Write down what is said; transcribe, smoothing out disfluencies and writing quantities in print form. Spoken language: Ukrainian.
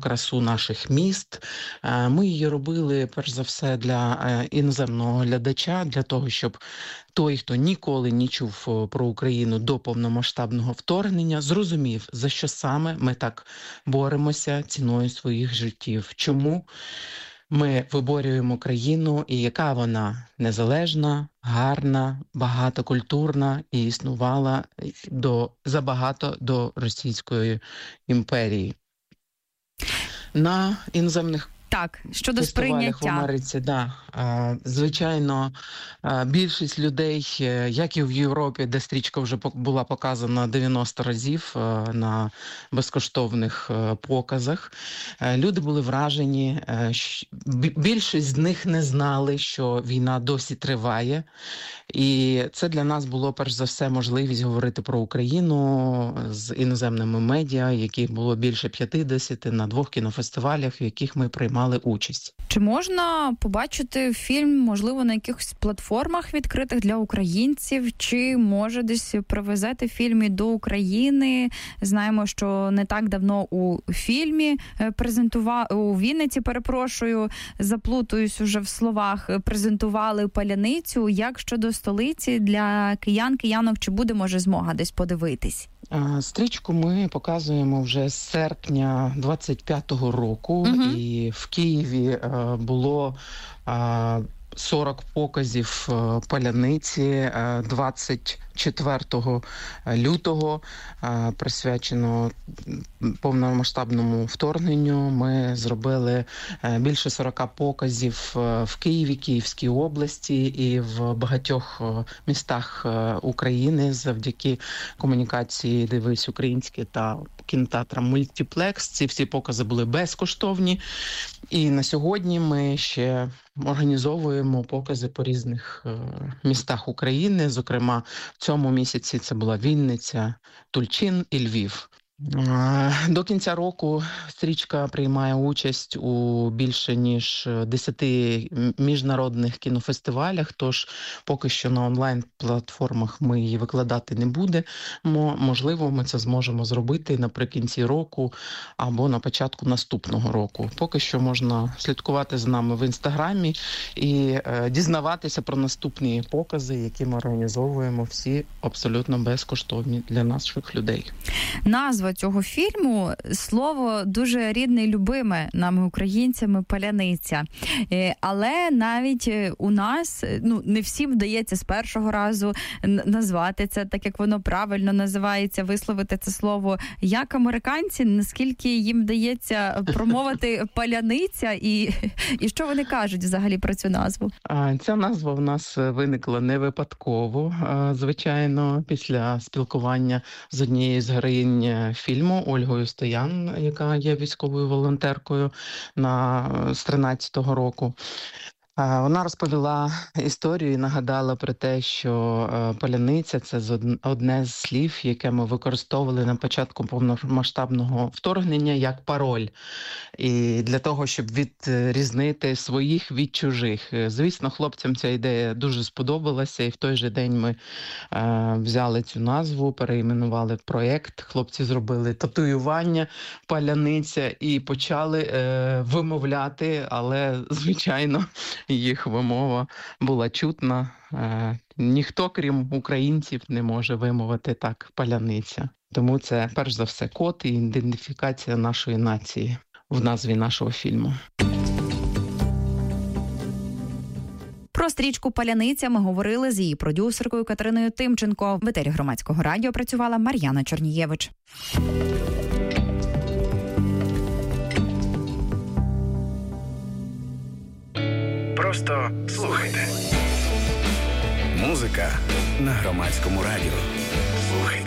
красу наших міст. Ми її робили, перш за все, для іноземного глядача, для того, щоб той, хто ніколи не чув про Україну до повномасштабного вторгнення, зрозумів, за що саме ми так боремося ціною своїх життів. Чому ми виборюємо країну і яка вона незалежна, гарна, багатокультурна і існувала забагато до Російської імперії. На іноземних щодо фестивалях сприйняття. в Америці, звичайно, більшість людей, як і в Європі, де стрічка вже була показана 90 разів на безкоштовних показах, люди були вражені, більшість з них не знали, що війна досі триває, і це для нас було, перш за все, можливість говорити про Україну з іноземними медіа, яких було більше 50 на 2 кінофестивалях, в яких ми приймали участь. Чи можна побачити фільм, можливо, на якихось платформах відкритих для українців, чи може десь привезете фільм і до України? Знаємо, що не так давно у фільмі у Вінниці, заплутуюсь уже в словах, презентували «Паляницю». Як щодо столиці для киянок, чи буде, може, змога десь подивитись? Стрічку ми показуємо вже з серпня 25-го року, і в Києві було 40 показів «Паляниці» 24 лютого, присвячено повномасштабному вторгненню. Ми зробили більше 40 показів в Києві, Київській області і в багатьох містах України завдяки комунікації «Дивись українське» та кінотеатрам «Мультиплекс». Ці всі покази були безкоштовні. І на сьогодні ми ще організовуємо покази по різних містах України. Зокрема, в цьому місяці це була Вінниця, Тульчин і Львів. До кінця року стрічка приймає участь у більше ніж 10 міжнародних кінофестивалях, тож поки що на онлайн-платформах ми її викладати не будемо. Можливо, ми це зможемо зробити наприкінці року або на початку наступного року. Поки що можна слідкувати за нами в Інстаграмі і дізнаватися про наступні покази, які ми організовуємо, всі абсолютно безкоштовні для наших людей. Назва цього фільму, слово дуже рідне і любиме нами, українцями, «Паляниця». Але навіть у нас, не всім вдається з першого разу назвати це так, як воно правильно називається, висловити це слово. Як американці, наскільки їм вдається промовити «Паляниця» і що вони кажуть взагалі про цю назву? Ця назва в нас виникла не випадково, звичайно, після спілкування з однією з героїнь фільму Ольгою Стоян, яка є військовою волонтеркою з 13-го року. Вона розповіла історію і нагадала про те, що «паляниця» – це одне з слів, яке ми використовували на початку повномасштабного вторгнення як пароль. І для того, щоб відрізнити своїх від чужих. Звісно, хлопцям ця ідея дуже сподобалася, і в той же день ми взяли цю назву, перейменували проєкт, хлопці зробили татуювання «Паляниця» і почали вимовляти, але, звичайно, їх вимова була чутна. Ніхто, крім українців, не може вимовити так «Паляниця». Тому це, перш за все, код і ідентифікація нашої нації в назві нашого фільму. Про стрічку «Паляниця» ми говорили з її продюсеркою Катериною Тимченко. В етері Громадського радіо працювала Мар'яна Чорнієвич. Просто слухайте. Музика на Громадському радіо. Слухайте.